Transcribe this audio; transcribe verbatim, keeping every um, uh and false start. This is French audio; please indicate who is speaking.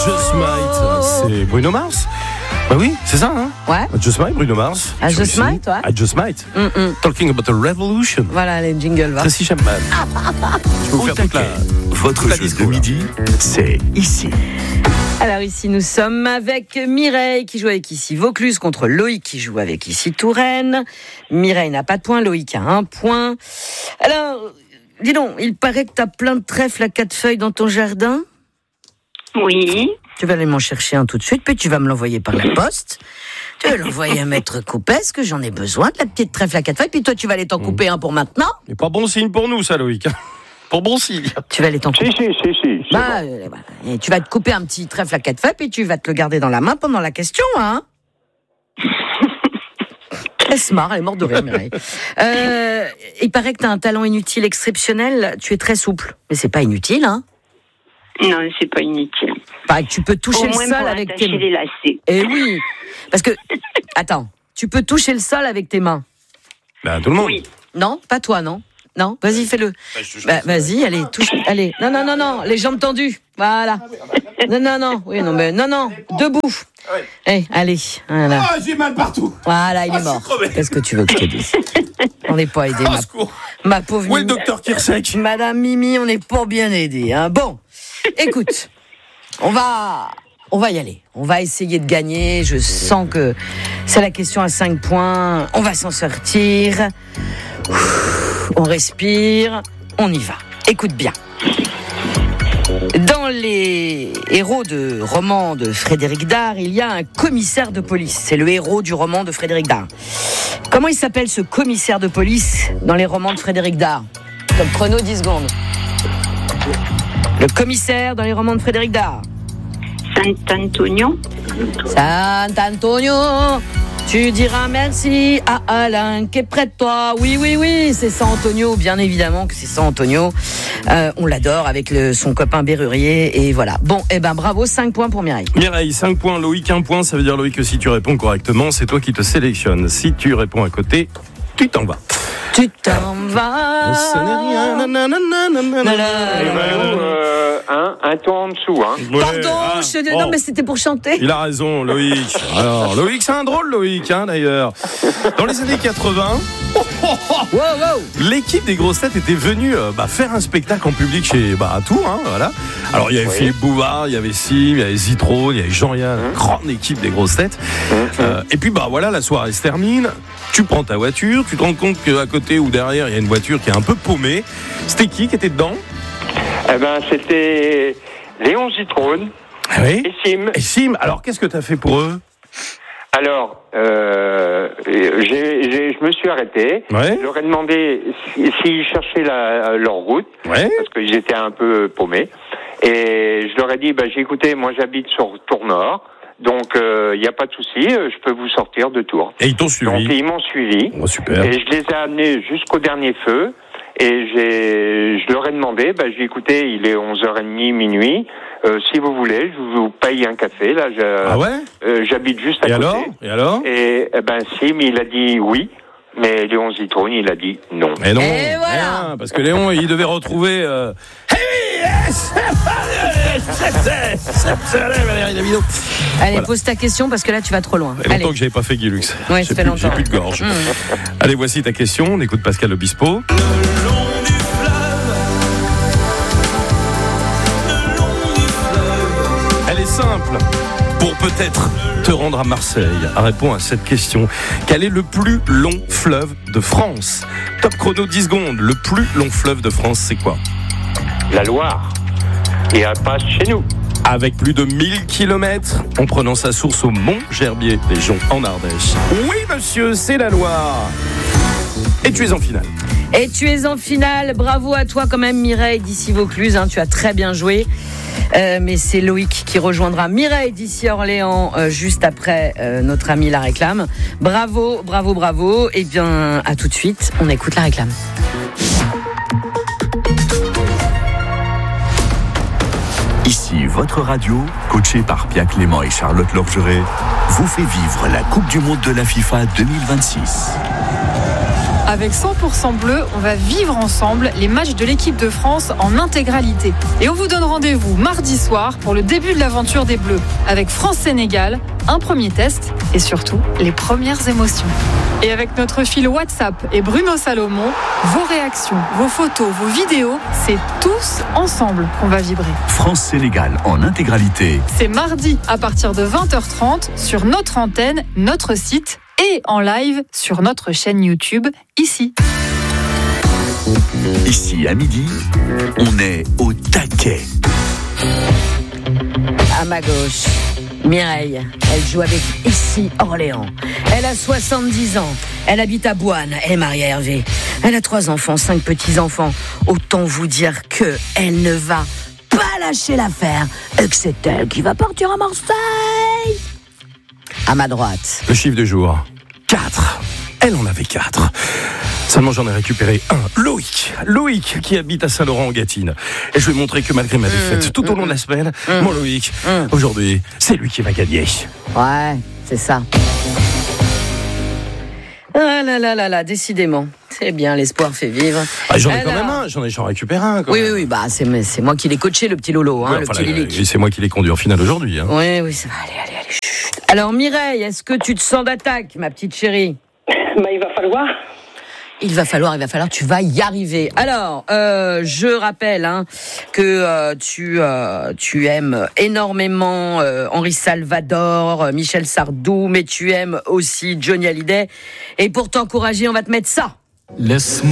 Speaker 1: Just Might, c'est Bruno Mars. Bah oui, c'est ça, hein.
Speaker 2: Ouais.
Speaker 1: I Just Might, Bruno Mars.
Speaker 2: I Just Might, ouais.
Speaker 1: I Just Might.
Speaker 2: Mm-mm.
Speaker 1: Talking about a revolution.
Speaker 2: Voilà les jingles, va.
Speaker 1: Tracy Chapman. Je vais vous faire toute la...
Speaker 3: Votre
Speaker 1: toute la
Speaker 3: jeu
Speaker 1: disco,
Speaker 3: de
Speaker 1: là.
Speaker 3: midi, c'est ici.
Speaker 2: Alors ici, nous sommes avec Mireille qui joue avec ici Vaucluse contre Loïc qui joue avec ici Touraine. Mireille n'a pas de point, Loïc a un point. Alors, dis donc, il paraît que tu as plein de trèfles à quatre feuilles dans ton jardin.
Speaker 4: Oui.
Speaker 2: Tu vas aller m'en chercher un tout de suite, puis tu vas me l'envoyer par la poste. Tu vas l'envoyer à Maître Coupet, parce que j'en ai besoin de la petite trèfle à quatre feuilles, puis toi tu vas aller t'en couper un pour maintenant.
Speaker 1: C'est pas bon signe pour nous, ça, Loïc. Pas bon signe.
Speaker 2: Tu vas aller t'en couper.
Speaker 5: Si, si, si, si. c'est
Speaker 2: Bah,
Speaker 5: bon.
Speaker 2: euh, voilà. Et tu vas te couper un petit trèfle à quatre feuilles, puis tu vas te le garder dans la main pendant la question, hein. Elle se marre, elle est morte de rire, Mireille. Euh, il paraît que tu as un talent inutile exceptionnel, tu es très souple. Mais c'est pas inutile, hein.
Speaker 4: Non, c'est pas inutile.
Speaker 2: Il paraît que tu peux toucher
Speaker 4: Au
Speaker 2: le
Speaker 4: moins
Speaker 2: sol
Speaker 4: pour
Speaker 2: avec
Speaker 4: attacher
Speaker 2: tes mains.
Speaker 4: les lacets.
Speaker 2: Eh oui, parce que, attends, tu peux toucher le sol avec tes mains.
Speaker 1: Bah, tout le monde.
Speaker 4: Oui.
Speaker 2: Non, pas toi, non. Non, vas-y, fais-le.
Speaker 1: Bah, je touche
Speaker 2: Bah,
Speaker 1: pas.
Speaker 2: vas-y, allez, touche. Allez, non, non, non, non, les jambes tendues. Voilà. Non, non, non, oui, non, mais non, non, debout. Eh, allez, voilà.
Speaker 1: Ah, j'ai mal partout.
Speaker 2: Voilà, il
Speaker 1: Ah,
Speaker 2: est
Speaker 1: je suis
Speaker 2: mort.
Speaker 1: crevé.
Speaker 2: Qu'est-ce que tu veux que je te dise? On n'est pas aidé,
Speaker 1: Au
Speaker 2: ma,
Speaker 1: secours.
Speaker 2: ma pauvre
Speaker 1: Où est le
Speaker 2: Mimi.
Speaker 1: docteur Kirsek?
Speaker 2: Madame Mimi, on n'est pas bien aidé, hein. Bon, écoute, on va, on va y aller. On va essayer de gagner. Je sens que c'est la question à cinq points. On va s'en sortir. On respire. On y va. Écoute bien. Dans les héros de romans de Frédéric Dard, il y a un commissaire de police. C'est le héros du roman de Frédéric Dard. Comment il s'appelle ce commissaire de police dans les romans de Frédéric Dard? Comme chrono, dix secondes. Le commissaire dans les romans de Frédéric Dard.
Speaker 4: Saint-Antonio.
Speaker 2: Sant'Antonio, tu diras merci à Alain qui est près de toi. Oui, oui, oui, c'est San Antonio, bien évidemment que c'est San Antonio. Euh, on l'adore avec le, son copain Bérurier, et voilà. Bon, eh ben bravo, cinq points pour Mireille.
Speaker 1: Mireille, cinq points, Loïc, un point. Ça veut dire, Loïc, que si tu réponds correctement, c'est toi qui te sélectionnes. Si tu réponds à côté, tu t'en vas.
Speaker 2: Tu t'en vas.
Speaker 1: Ce n'est rien. nanana, nanana.
Speaker 5: Et Malou, euh, un, un ton en dessous, hein.
Speaker 1: Ouais,
Speaker 2: Pardon,
Speaker 1: ah,
Speaker 2: je...
Speaker 1: bon.
Speaker 2: non mais c'était pour chanter.
Speaker 1: Il a raison, Loïc. Alors, Loïc, c'est un drôle, Loïc, hein, d'ailleurs. Dans les années quatre-vingts,
Speaker 2: Wow, wow.
Speaker 1: l'équipe des grosses têtes était venue euh, bah, faire un spectacle en public chez bah, à Tours, hein, voilà. Alors il y avait
Speaker 5: Oui.
Speaker 1: Philippe Bouvard, il y avait Sim, il y avait Zitrone, il y avait Jean-Yann,
Speaker 5: Mmh.
Speaker 1: grande équipe des grosses têtes.
Speaker 5: Mmh.
Speaker 1: Euh, et puis bah voilà, la soirée se termine. Tu prends ta voiture, tu te rends compte qu'à côté ou derrière il y a une voiture qui est un peu paumée. C'était qui qui était dedans?
Speaker 5: Eh ben, c'était Léon Zitrone
Speaker 1: Ah oui.
Speaker 5: et Sim.
Speaker 1: Et Sim, alors qu'est-ce que t'as fait pour eux?
Speaker 5: Alors, euh, j'ai, j'ai, je me suis arrêté.
Speaker 1: Ouais.
Speaker 5: Je leur ai demandé si- s'ils cherchaient la, leur route,
Speaker 1: Ouais.
Speaker 5: parce qu'ils étaient un peu paumés. Et je leur ai dit, bah, j'ai écouté, moi j'habite sur Tours Nord, donc il euh, n'y a pas de souci, euh, je peux vous sortir de Tours.
Speaker 1: Et ils t'ont
Speaker 5: Donc
Speaker 1: suivi.
Speaker 5: ils m'ont suivi.
Speaker 1: Oh, super.
Speaker 5: Et je les ai amenés jusqu'au dernier feu. Et j'ai, je leur ai demandé, bah, j'ai écouté, il est onze heures trente, minuit. Euh, si vous voulez, je vous paye un café. Là, je,
Speaker 1: Ah ouais?
Speaker 5: euh, j'habite juste à
Speaker 1: Et
Speaker 5: côté.
Speaker 1: alors? Et alors?
Speaker 5: Et eh ben Sim, il a dit oui, mais Léon Zitrone, il a dit non.
Speaker 1: Mais non,
Speaker 2: Et voilà.
Speaker 1: rien, parce que Léon, il devait retrouver. Euh...
Speaker 2: Allez,
Speaker 1: Voilà.
Speaker 2: pose ta question parce que là tu vas trop loin.
Speaker 1: Ça fait
Speaker 2: Allez.
Speaker 1: longtemps que j'avais pas fait Guilux.
Speaker 2: Ouais,
Speaker 1: J'ai
Speaker 2: ça fait
Speaker 1: plus-
Speaker 2: longtemps.
Speaker 1: J'ai plus de gorge.
Speaker 2: Mmh.
Speaker 1: Allez, voici ta question. On écoute Pascal Obispo. Elle est simple. Pour peut-être te rendre à Marseille, réponds à cette question. Quel est le plus long fleuve de France? Top chrono dix secondes. Le plus long fleuve de France, c'est quoi?
Speaker 5: La Loire, et elle passe chez nous.
Speaker 1: Avec plus de mille kilomètres, en prenant sa source au Mont Gerbier, des Joncs en Ardèche. Oui, monsieur, c'est la Loire. Et tu es en finale.
Speaker 2: Et tu es en finale. Bravo à toi quand même, Mireille d'ici Vaucluse. Hein, tu as très bien joué. Euh, mais c'est Loïc qui rejoindra Mireille d'ici Orléans euh, juste après euh, notre ami La Réclame. Bravo, bravo, bravo. Et bien, à tout de suite. On écoute La Réclame.
Speaker 3: Ici, votre radio, coachée par Pierre Clément et Charlotte Lorgeret, vous fait vivre la Coupe du Monde de la FIFA deux mille vingt-six.
Speaker 6: Avec cent pour cent Bleu, on va vivre ensemble les matchs de l'équipe de France en intégralité. Et on vous donne rendez-vous mardi soir pour le début de l'aventure des Bleus. Avec France-Sénégal, un premier test et surtout les premières émotions. Et avec notre fil WhatsApp et Bruno Salomon, vos réactions, vos photos, vos vidéos, c'est tous ensemble qu'on va vibrer.
Speaker 3: France-Sénégal en intégralité.
Speaker 6: C'est mardi à partir de vingt heures trente sur notre antenne, notre site et en live sur notre chaîne YouTube, ici.
Speaker 3: Ici à midi, on est au taquet.
Speaker 2: À ma gauche, Mireille, elle joue avec Ici Orléans. Elle a soixante-dix ans, elle habite à Boine, elle est mariée à Hervé. Elle a trois enfants, cinq petits-enfants. Autant vous dire que elle ne va pas lâcher l'affaire et que c'est elle qui va partir à Marseille. À ma droite.
Speaker 1: Le chiffre du jour, quatre. Elle en avait quatre. Seulement j'en ai récupéré un. Loïc. Loïc qui habite à Saint-Laurent-en-Gâtine. Et je vais montrer que malgré ma défaite, mmh, tout au long mmh, de la semaine, mmh, mon Loïc, mmh. aujourd'hui, c'est lui qui va gagner.
Speaker 2: Ouais, c'est ça. Ah là là là là, décidément. C'est bien, l'espoir fait vivre.
Speaker 1: Ah, j'en ai
Speaker 2: Alors...
Speaker 1: quand même un, j'en ai, j'en récupère un. Quand
Speaker 2: oui,
Speaker 1: même.
Speaker 2: oui, oui, bah, c'est, c'est moi qui l'ai coaché, le petit Lolo, hein, ouais, le
Speaker 1: enfin,
Speaker 2: petit Lilic.
Speaker 1: Et c'est moi qui l'ai conduit en finale aujourd'hui. Hein.
Speaker 2: Oui, oui, ça va, allez, allez, allez. Chut. Alors Mireille, est-ce que tu te sens d'attaque, ma petite chérie ?
Speaker 7: Bah, il va falloir.
Speaker 2: Il va falloir, il va falloir, tu vas y arriver. Alors, euh, je rappelle hein, que euh, tu euh, tu aimes énormément euh, Henri Salvador, euh, Michel Sardou, mais tu aimes aussi Johnny Hallyday. Et pour t'encourager, on va te mettre ça.
Speaker 8: Laisse-moi